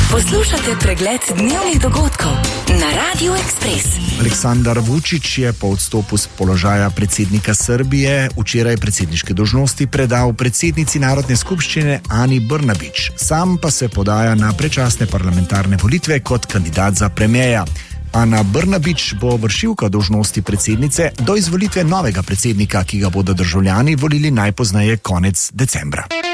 Poslušate pregled dnevnih dogodkov na Radio Ekspres. Aleksandar Vučić je po odstopu z položaja predsednika Srbije včeraj predsedniške dolžnosti predal predsednici Narodne skupščine Ani Brnabić. Sam pa se podaja na predčasne parlamentarne volitve kot kandidat za premierja. Ana Brnabić bo vršilka dolžnosti predsednice do izvolitve novega predsednika, ki ga bodo državljani volili najpozneje konec decembra.